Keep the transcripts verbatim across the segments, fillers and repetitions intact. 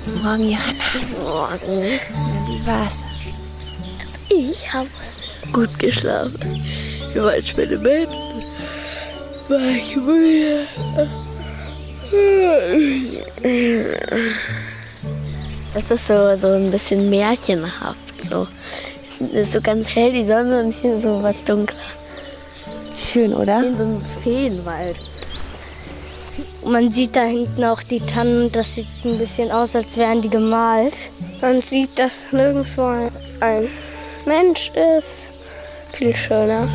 Morgen, Johanna. Morgen. Wie war's? Ich habe gut geschlafen. Ich war ins Bett, war ich müde. Das ist so, so ein bisschen märchenhaft. So. Es ist so ganz hell die Sonne und hier so was dunkler. Schön, oder? Wie in so einem Feenwald. Man sieht da hinten auch die Tannen und das sieht ein bisschen aus, als wären die gemalt. Man sieht, dass nirgendwo ein Mensch ist. Viel schöner.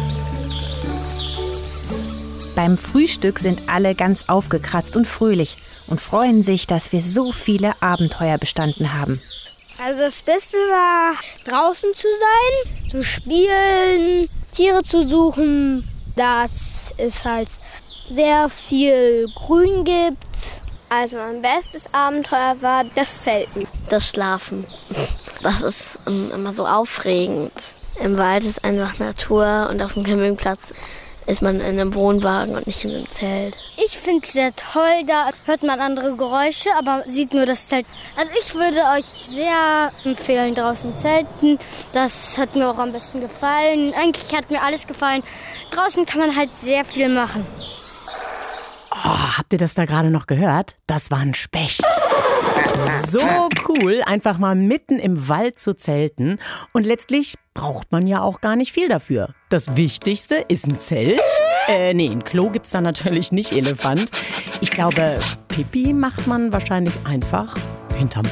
Beim Frühstück sind alle ganz aufgekratzt und fröhlich und freuen sich, dass wir so viele Abenteuer bestanden haben. Also das Beste war, draußen zu sein, zu spielen, Tiere zu suchen, dass es halt sehr viel Grün gibt. Also mein bestes Abenteuer war das Zelten. Das Schlafen. Das ist um, immer so aufregend. Im Wald ist einfach Natur und auf dem Campingplatz ist man in einem Wohnwagen und nicht in einem Zelt. Ich finde es sehr toll, da hört man andere Geräusche, aber sieht nur das Zelt. Also ich würde euch sehr empfehlen, draußen zelten. Das hat mir auch am besten gefallen. Eigentlich hat mir alles gefallen. Draußen kann man halt sehr viel machen. Oh, habt ihr das da gerade noch gehört? Das war ein Specht. So cool, einfach mal mitten im Wald zu zelten. Und letztlich braucht man ja auch gar nicht viel dafür. Das Wichtigste ist ein Zelt. Äh, nee, ein Klo gibt's da natürlich nicht, Elefant. Ich glaube, Pipi macht man wahrscheinlich einfach hinterm